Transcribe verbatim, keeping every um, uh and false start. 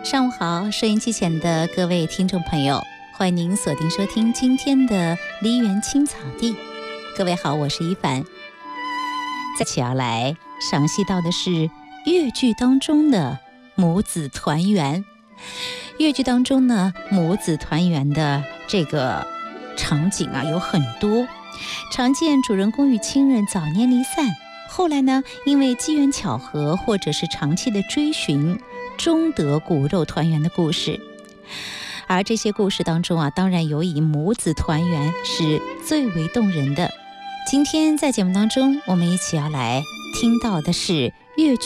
上午好，收音机前的各位听众朋友，欢迎您锁定收听今天的梨园青草地。各位好，我是一凡。再起要来赏析到的是越剧当中的母子团圆。越剧当中呢，母子团圆的这个场景啊有很多，常见主人公与亲人早年离散，后来呢因为机缘巧合或者是长期的追寻，终得骨肉团圆的故事。而这些故事当中啊，当然有以母子团圆是最为动人的。今天在节目当中，我们一起要来听到的是越剧